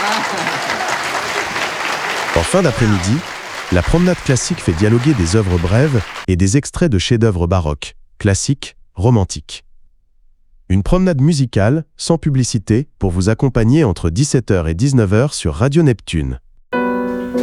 En fin d'après-midi, la promenade classique fait dialoguer des œuvres brèves et des extraits de chefs-d'œuvre baroques, classiques, romantiques. Une promenade musicale, sans publicité, pour vous accompagner entre 17h et 19h sur Radio Neptune.